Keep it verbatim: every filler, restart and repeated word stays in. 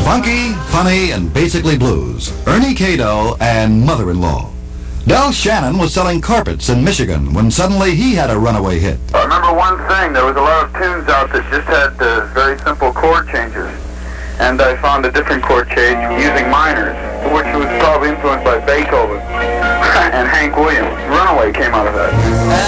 Funky, funny, and basically blues. Ernie Cato and Mother-in-Law. Del Shannon was selling carpets in Michigan when suddenly he had a runaway hit. I remember one thing. There was a lot of tunes out that just had uh, very simple chord changes. And I found a different chord change using minors, which was probably influenced by Beethoven and Hank Williams. Runaway came out of that.